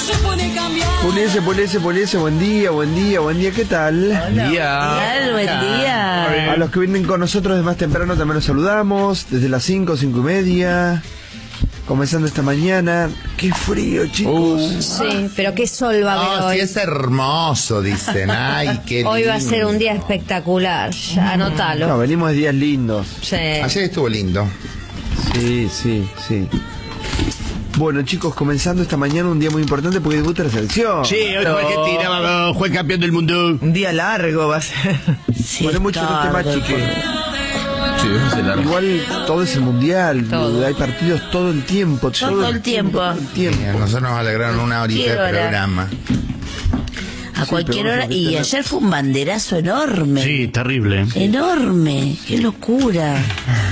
Puliese, buen día, ¿qué tal? Buen día. A los que vienen con nosotros de más temprano también los saludamos, desde las 5 y media, comenzando esta mañana. ¡Qué frío, chicos! Sí, pero qué sol va a haber hoy. Sí, es hermoso, dicen. Ay, qué lindo. Hoy va a ser un día espectacular, ya, anótalo. No, venimos de días lindos. Sí. Ayer estuvo lindo. Sí. Bueno, chicos, comenzando esta mañana un día muy importante porque debuta la selección. Sí, hoy Argentina fue campeón del mundo. Un día largo va a ser. Sí, Bueno, muchos los temas, chicos. Sí, es el largo. Igual todo es el mundial, Todo. hay partidos todo el tiempo. Todo el tiempo. Nosotros nos alegraron una horita de Cualquier hora. programa. A cualquier pero hora. vamos a Y meterlo. ayer fue un banderazo enorme. Sí, terrible. Enorme. Qué locura.